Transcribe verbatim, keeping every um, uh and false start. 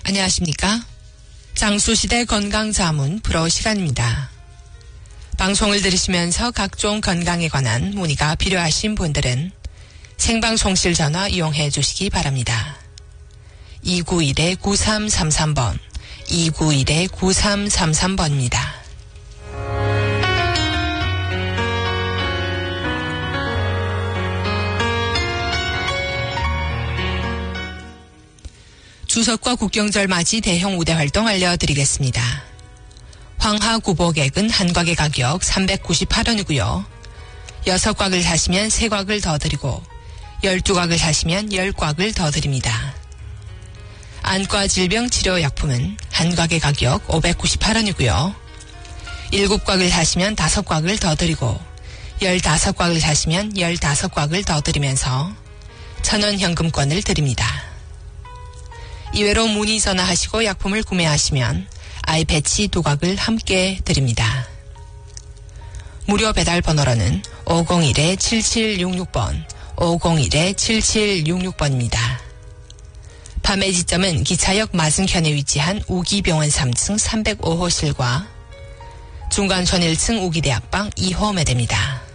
안녕하십니까? 장수시대 건강자문 프로 시간입니다. 방송을 들으시면서 각종 건강에 관한 문의가 필요하신 분들은 생방송실 전화 이용해 주시기 바랍니다. 이구일 구삼삼삼 번, 이구일 구삼삼삼 번입니다. 추석과 국경절 맞이 대형 우대 활동 알려드리겠습니다. 황하 구보객은 한 곽의 가격 삼백구십팔 원이고요. 여섯 곽을 사시면 세 곽을 더 드리고 열두 곽을 사시면 열 곽을 더 드립니다. 안과 질병 치료 약품은 한 곽의 가격 오백구십팔 원이고요. 일곱 곽을 사시면 다섯 곽을 더 드리고 열다섯 곽을 사시면 열다섯 곽을 더 드리면서 천원 현금권을 드립니다. 이외로 문의 전화하시고 약품을 구매하시면 아이패치 두 곽을 함께 드립니다. 무료 배달 번호로는 오공일 칠칠육육 번, 오공일 칠칠육육 번입니다. 판매 지점은 기차역 맞은편에 위치한 우기병원 삼 층 삼백오 호실과 중간촌 일 층 우기대학방 이 호 매대입니다.